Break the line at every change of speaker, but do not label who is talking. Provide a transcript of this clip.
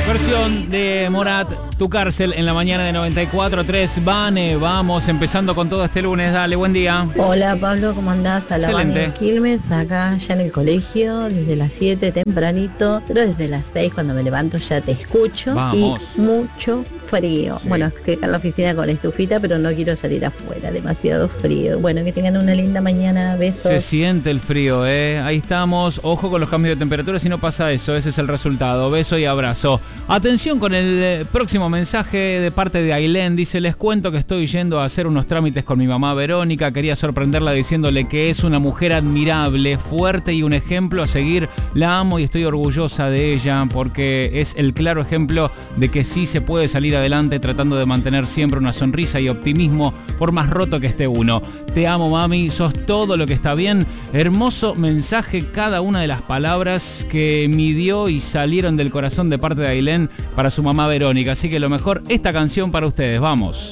Versión de Morat, Tu Cárcel, en la mañana de 94.3. Vane, vamos empezando con todo este lunes. Dale, buen día.
Hola Pablo, ¿cómo andás? A la
Excelente.
Vane Quilmes, acá ya en el colegio, desde las 7 tempranito, pero desde las 6 cuando me levanto ya te escucho.
Vamos.
Y mucho frío.
Sí.
Bueno, estoy acá en la oficina con la estufita, pero no quiero salir afuera, demasiado frío. Bueno, que tengan una linda mañana, besos.
Se siente el frío, ¿eh? Ahí estamos. Ojo con los cambios de temperatura, si no pasa eso. Ese es el resultado. Beso y abrazo. Atención con el próximo mensaje de parte de Ailén. Dice, les cuento que estoy yendo a hacer unos trámites con mi mamá Verónica. Quería sorprenderla diciéndole que es una mujer admirable, fuerte y un ejemplo a seguir. La amo y estoy orgullosa de ella porque es el claro ejemplo de que sí se puede salir adelante tratando de mantener siempre una sonrisa y optimismo por más roto que esté uno. Te amo, mami, sos todo lo que está bien. Hermoso mensaje, cada una de las palabras que midió y salieron del corazón de parte de Ailén para su mamá Verónica. Así que lo mejor, esta canción para ustedes, vamos.